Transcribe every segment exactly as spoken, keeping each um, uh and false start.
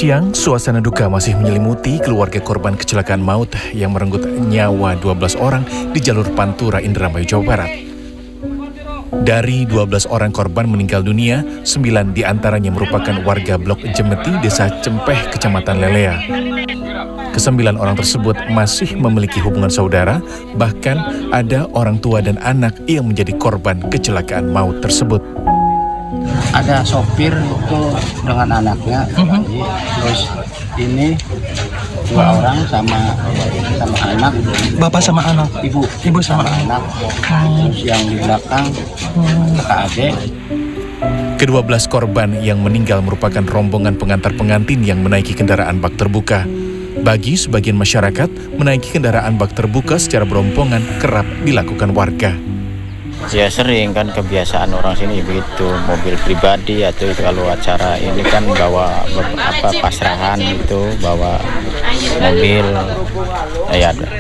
siang, suasana duka masih menyelimuti keluarga korban kecelakaan maut yang merenggut nyawa dua belas orang di jalur Pantura, Indramayu, Jawa Barat. Dari dua belas orang korban meninggal dunia, sembilan diantaranya merupakan warga Blok Jemeti, Desa Cempeh, Kecamatan Lelea. Kesembilan orang tersebut masih memiliki hubungan saudara, bahkan ada orang tua dan anak yang menjadi korban kecelakaan maut tersebut. Ada sopir itu dengan anaknya, uh-huh. Terus ini dua orang sama sama anak. Bapak sama anak, ibu, ibu sama, sama anak. Terus yang di belakang kakak adik. Kedua belas korban yang meninggal merupakan rombongan pengantar pengantin yang menaiki kendaraan bak terbuka. Bagi sebagian masyarakat, menaiki kendaraan bak terbuka secara berombongan kerap dilakukan warga. Ya sering kan, kebiasaan orang sini begitu, mobil pribadi atau itu kalau acara ini kan bawa apa pasrahan itu, bawa mobil ya ada.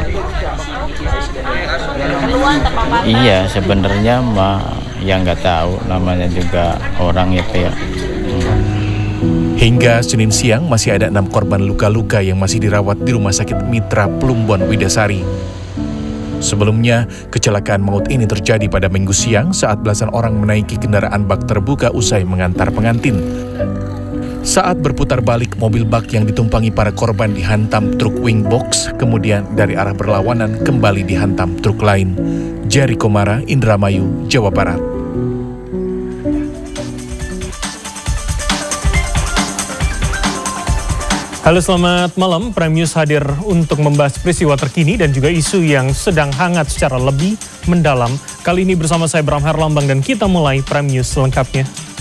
Iya sebenarnya mah yang nggak tahu namanya juga orang itu ya. Hingga Senin siang masih ada enam korban luka-luka yang masih dirawat di Rumah Sakit Mitra Plumbon Widasari. Sebelumnya, kecelakaan maut ini terjadi pada Minggu siang saat belasan orang menaiki kendaraan bak terbuka usai mengantar pengantin. Saat berputar balik, mobil bak yang ditumpangi para korban dihantam truk wing box, kemudian dari arah berlawanan kembali dihantam truk lain. Jari Komara, Indramayu, Jawa Barat. Halo, selamat malam. Prime News hadir untuk membahas peristiwa terkini dan juga isu yang sedang hangat secara lebih mendalam. Kali ini bersama saya Bram Herlambang dan kita mulai Prime News selengkapnya.